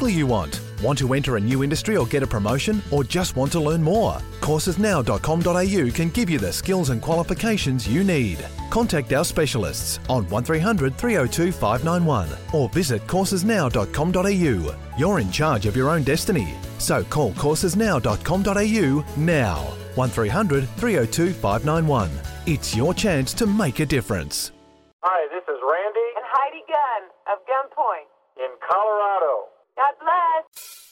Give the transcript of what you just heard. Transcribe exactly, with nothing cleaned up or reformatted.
exactly you want. Want to enter a new industry or get a promotion, or just want to learn more? courses now dot com dot a u can give you the skills and qualifications you need. Contact our specialists on one three hundred three oh two five nine one or visit courses now dot com dot a u. You're in charge of your own destiny. So call courses now dot com dot a u now. one three hundred three oh two five nine one. It's your chance to make a difference. Hi, this is Randy and Heidi Gunn of Gunpoint in Colorado. God bless.